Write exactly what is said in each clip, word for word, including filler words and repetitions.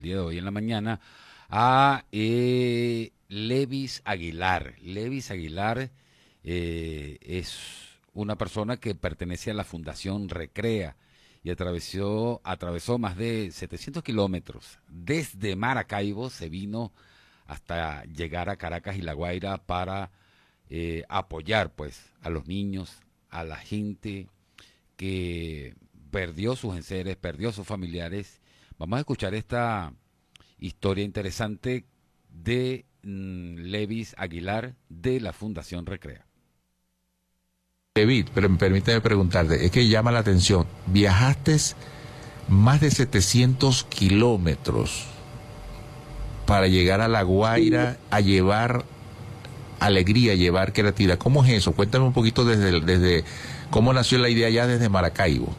día de hoy en la mañana a eh, Levis Aguilar. Levis Aguilar eh, es una persona que pertenece a la Fundación Recrea y atravesó, atravesó más de setecientos kilómetros. Desde Maracaibo se vino hasta llegar a Caracas y La Guaira para eh, apoyar pues a los niños, a la gente que perdió sus enseres, perdió a sus familiares. Vamos a escuchar esta historia interesante de mm, Levis Aguilar de la Fundación Recrea. David, pero permíteme preguntarte, es que llama la atención, viajaste más de setecientos kilómetros para llegar a La Guaira a llevar alegría, a llevar creatividad. ¿Cómo es eso? Cuéntame un poquito desde, desde cómo nació la idea ya desde Maracaibo.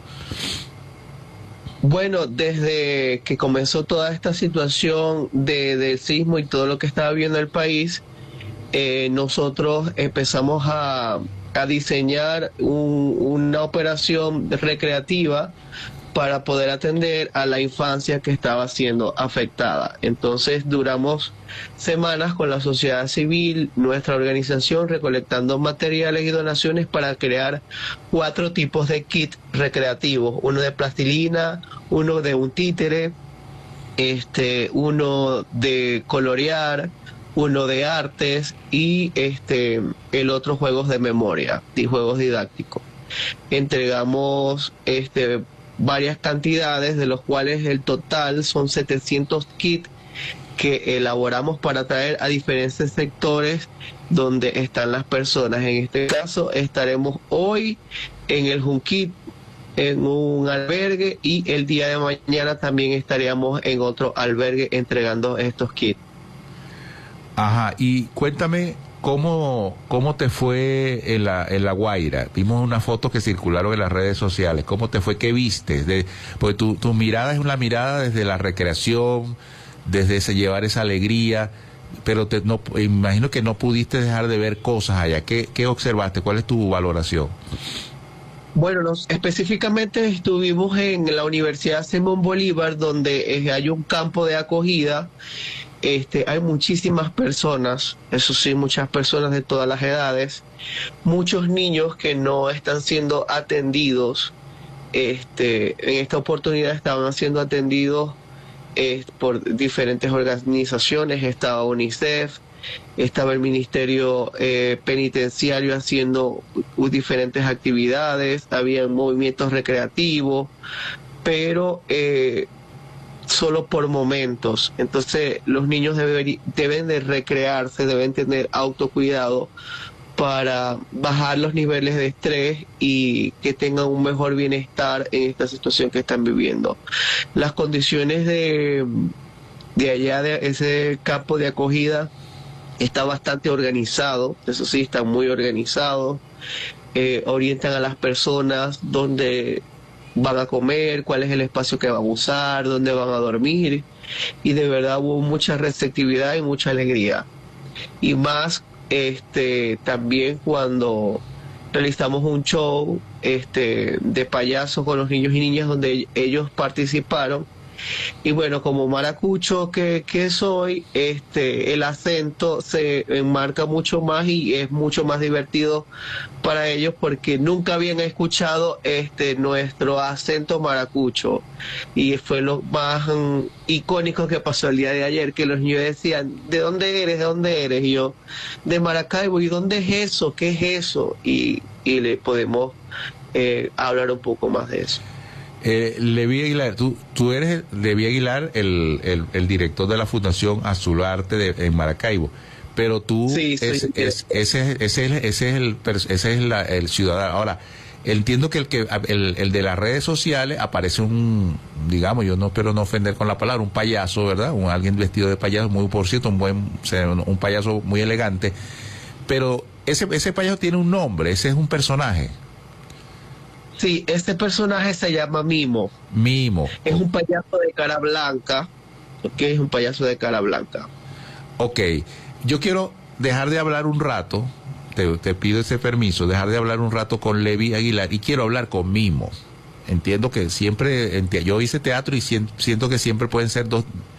Bueno, desde que comenzó toda esta situación de, del sismo y todo lo que estaba viendo el país, eh, nosotros empezamos a, a diseñar un, una operación recreativa para poder atender a la infancia que estaba siendo afectada. Entonces duramos semanas con la sociedad civil, nuestra organización, recolectando materiales y donaciones para crear cuatro tipos de kits recreativos: uno de plastilina, uno de un títere, este, uno de colorear, uno de artes y este, el otro juegos de memoria y juegos didácticos. Entregamos este varias cantidades, de los cuales el total son setecientos kits que elaboramos para traer a diferentes sectores donde están las personas. En este caso estaremos hoy en el Junquit, en un albergue, y el día de mañana también estaríamos en otro albergue entregando estos kits. Ajá, y cuéntame cómo, cómo te fue en la, en La Guaira. Vimos unas fotos que circularon en las redes sociales. ¿Cómo te fue? ¿Qué viste? De, porque tu, tu mirada es una mirada desde la recreación, desde ese llevar esa alegría, pero te, no, imagino que no pudiste dejar de ver cosas allá. ¿Qué, qué observaste? ¿Cuál es tu valoración? Bueno, nos, específicamente estuvimos en la Universidad Simón Bolívar, donde eh, hay un campo de acogida. Este, hay muchísimas personas, eso sí, muchas personas de todas las edades, muchos niños que no están siendo atendidos. Este, en esta oportunidad estaban siendo atendidos eh, por diferentes organizaciones. Estaba UNICEF, estaba el Ministerio eh, Penitenciario haciendo uh, diferentes actividades, había movimientos recreativos, pero eh, solo por momentos. Entonces los niños deben, deben de recrearse, deben tener autocuidado para bajar los niveles de estrés y que tengan un mejor bienestar en esta situación que están viviendo. Las condiciones de, de allá, de ese campo de acogida, está bastante organizado, eso sí, está muy organizado. Eh, orientan a las personas dónde van a comer, cuál es el espacio que van a usar, dónde van a dormir, y de verdad hubo mucha receptividad y mucha alegría. Y más este también cuando realizamos un show este de payasos con los niños y niñas donde ellos participaron. Y bueno, como maracucho que, que soy, este el acento se enmarca mucho más y es mucho más divertido para ellos, porque nunca habían escuchado este nuestro acento maracucho, y fue lo más um, icónico que pasó el día de ayer, que los niños decían: ¿de dónde eres? ¿De dónde eres? Y yo: de Maracaibo. ¿Y dónde es eso? ¿Qué es eso? Y, y le podemos eh, hablar un poco más de eso. Eh, Levi Aguilar, tú, tú eres Levi Aguilar, el, el, el director de la Fundación Azularte de, en Maracaibo, pero tú, sí, es, es, ese, ese es, ese es el, ese es la, el ciudadano. Ahora, entiendo que el que el, el de las redes sociales aparece un, digamos, yo no espero no ofender con la palabra, un payaso, ¿verdad? Un alguien vestido de payaso, muy por cierto, un buen, un payaso muy elegante, pero ese, ese payaso tiene un nombre, ese es un personaje. Sí, este personaje se llama Mimo. Mimo. Es un payaso de cara blanca. ¿Ok? Es un payaso de cara blanca. Ok. Yo quiero dejar de hablar un rato, te, te pido ese permiso, dejar de hablar un rato con Levi Aguilar y quiero hablar con Mimo. Entiendo que siempre, yo hice teatro y siento que siempre pueden ser dos,